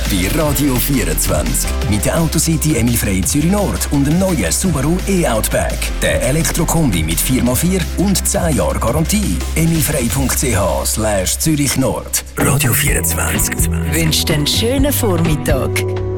bei Radio 24. Mit der Autocity Emil Frey Zürich Nord und dem neuen Subaru E-Outback. Der Elektrokombi mit 4x4 und 10 Jahre Garantie. emilfrey.ch/Zürich Nord. Radio 24 wünscht einen schönen Vormittag.